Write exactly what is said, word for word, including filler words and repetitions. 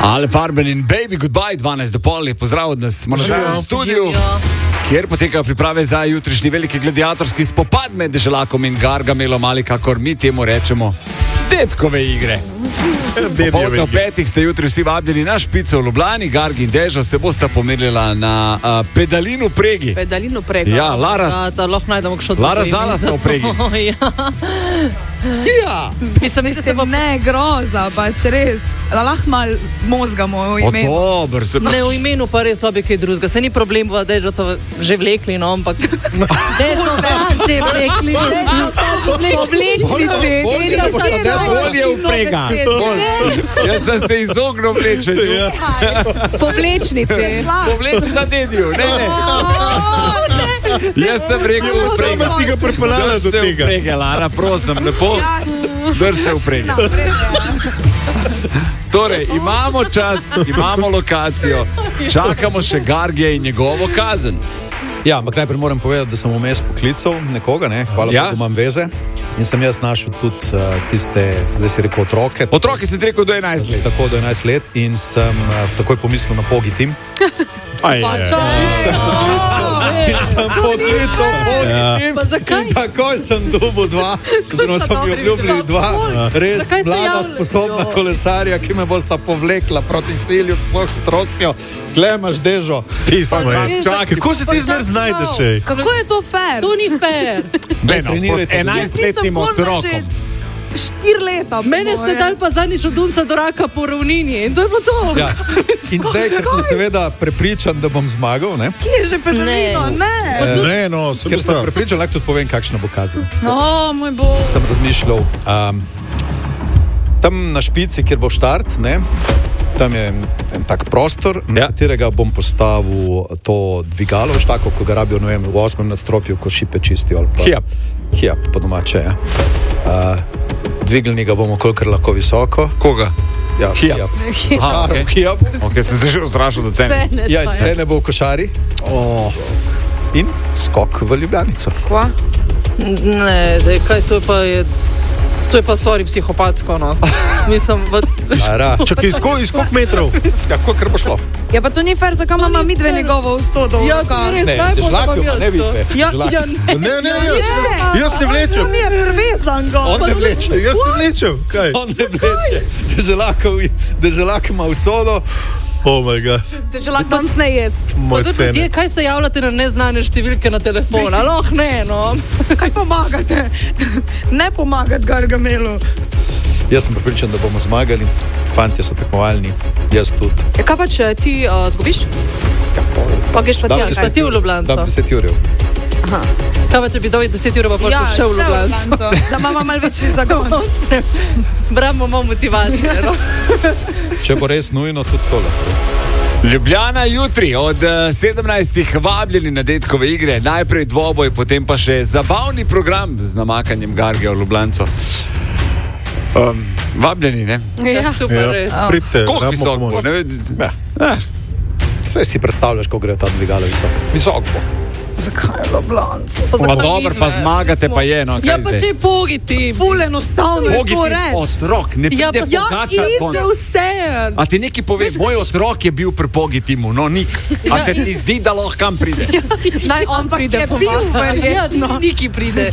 Ale Farben in Baby Goodbye, dvanajst do pol, je pozdrav od nas, smo nazaj v studiu, kjer potekajo priprave za jutrišnji veliki gladiatorski spopad med Deželakom in Gargamelom, ali kakor mi temu rečemo, detkove igre. Popoldne ob petih ste jutri vsi vabljeni na špico v Ljubljani, Gargi in Dežo se bosta pomerila na uh, pedalinu pregi. Pedalinu pregi. Ja, Lara, Lara Zala smo v pregi. Ja, mislim, mislim, se bo ne groza, pač res, lahko mal mozgamo v imenu. O, dober, se ne, v imenu pa res slobi kaj drugega, se ni problem, da je to že vlekli, no, ampak da smo da že vlekli, povlečnici, bolje v prega. Jaz sem se izognil vlečenju. Povlečnici. Povleč na dedju, ne, ne. Jaz sem rekel v prega. Si ga pripeljala do tega. Drž se v prega, Lara, prosim, lepo. Drž se v prega. Torej, imamo čas, imamo lokacijo, čakamo še Gargija in njegovo kazen. Ja, ampak najprej moram povedati, da sem vmes poklical nekoga, ne? Hvala, ja? da imam veze. In sem jaz našel tudi uh, tiste, zdaj si rekel, otroke. Otroke si rekel do enajst let. Tako do enajst let in sem uh, takoj pomislil na Pogi Tim. Aj, je, je. In sem poklical Pogi Tim. Pa zakaj? In takoj sem dobil dva, oziroma so mi obljubili dva, res mlada, sposobna kolesarja, ki me bosta povlekla proti cilju s svojo hitrostjo. Gle imaš Dežo. Pisamo, čakaj. Kako se ti zmer znajdeš, ej? Kako je to fair? To ni fair. Beno, pod enajstletnim otrokom. Štir leta. Mene ste dali pa zadnjič od Dunca do Raka po ravnini in to je pa to. Ja. In zdaj, ker sem seveda prepričan, da bom zmagal, ne? Kje je že pedalino? Ne. Ne, ne no, sem ker sem prepričan, lahko tudi povem, kakšna bo kazen. O, moj bog. Sem razmišljal, um, tam na špici, kjer bo štart, ne? Tam je en tak prostor, na ja. katerega bom postavil to dvigalo, veš tako, ko ga rabijo, no vem, v osmem nadstropju, ko šipe čistijo. Hijab. Hijab, po domače, ja. Uh, dvignili ga bomo kolikor lahko visoko. Koga? Ja, hijab. Aha, okay. Hijab. Ok, sem se že vzrašal do cene. Cene, ja, cene bo v košari. Oh. In skok v Ljubljanico. Kva? Ne, dej, kaj to je pa je... To je pa, sorry, psihopatsko, no. Mislim, v... Čakaj, iz koliko metrov? Ja, kolikor bo šlo. Ja, pa to ni fair, zakaj imamo mi dve njegovo v sto do Ja, to je res Ne, najbolj, da Dežlakov imam pa ne jaz to. vidite. Ja, Dežlak. ja, ne. Ne, ne, jaz, jaz ne vlečem. On je prvezan go. On ne vleče. Jaz ne vlečem, kaj? On ne vleče. Deželakov, Deželak ima usodo. Oh my god. Deželak danes ne jest. Moj Pa cene. ljudje, kaj se javljate na neznane številke na telefon? Aloh, ne, no. Kaj pomagate? Ne pomagati Gargamelu. Jaz sem pripričan, da bomo zmagali. Fantje so tekmovalni, jaz tudi. Ja, kaj pa če ti uh, zgubiš? Ja, pol. Pa greš pa Dam ti, deset- Kaj ti v Ljubljanco? Dam deset jurjev. Kaj pa če bi dobil deset ur, pa pol Ja, šel v Ljubljanco? Da imamo malo večji zagon. Bramo, imamo motivacijo, no. Če bo res nujno, tudi tole. Ljubljana jutri od sedemnajstih vabljeni na detkove igre, najprej dvoboj, potem pa še zabavni program z namakanjem Gargija v Ljubljanco. Um, vabljeni, ne? Ja, super, res. Ja, pridite. Koliko rabimo visok bo? pomoč. Ne ved... Ja. Eh, Saj si predstavljaš, ko gre ta dvigalo visoko. Visok bo. Zakaj je Ljubljanco? pa dobro, pa zmagate, pa je, no, Ja, kaj pa zdaj? če je Pogi Tim. Ful enostavno je Pogi to ti reči. otrok, ne Ja, pride pa ja, pogačat. ide vse. A ti nekaj pove, moj otrok je bil pri Pogi Timu, no nik. A se ti zdi, da lahko kam pride? Naj on pride je po bil, verjetno. ja, Niki pride.